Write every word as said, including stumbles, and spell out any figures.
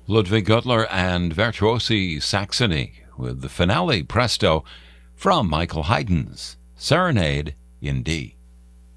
Ludwig Gutler and Virtuosi Saxony with the finale Presto from Michael Haydn's Serenade in D.